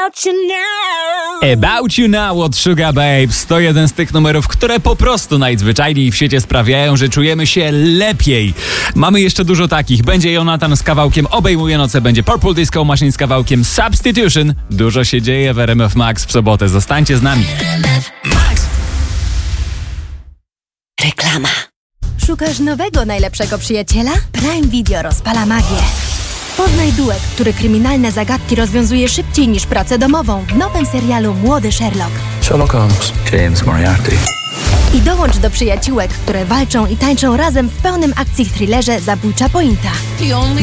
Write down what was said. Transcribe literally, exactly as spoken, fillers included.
About You Now. About You Now od Sugar Babes to jeden z tych numerów, które po prostu najzwyczajniej w świecie sprawiają, że czujemy się lepiej. Mamy jeszcze dużo takich. Będzie Jonathan z kawałkiem Obejmuje noce, będzie Purple Disco Machine z kawałkiem Substitution. Dużo się dzieje w R M F Max w sobotę. Zostańcie z nami. Reklama. Szukasz nowego, najlepszego przyjaciela? Prime Video rozpala magię. Poznaj duet, który kryminalne zagadki rozwiązuje szybciej niż pracę domową w nowym serialu Młody Sherlock. Sherlock Holmes. James Moriarty. I dołącz do przyjaciółek, które walczą i tańczą razem w pełnym akcji thrillerze Zabójcza Pointa.